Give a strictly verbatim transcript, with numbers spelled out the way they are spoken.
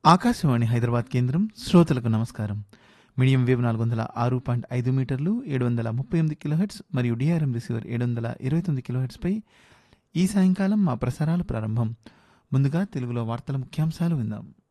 ఆకాశవాణి హైదరాబాద్ కేంద్రం శ్రోతలకు నమస్కారం. మీడియం వేవ్ నాలుగు వందల ఆరు పాయింట్ ఐదు మీటర్లు ఏడు వందల ముప్పై ఎనిమిది కిలోహెట్స్ మరియు డిఆర్ఎం రిసీవర్ ఏడు వందల ఇరవై తొమ్మిది కిలోహెట్స్పై ఈ సాయంకాలం మా ప్రసారాలు ప్రారంభం. ముందుగా తెలుగులో వార్తల ముఖ్యాంశాలు విందాం.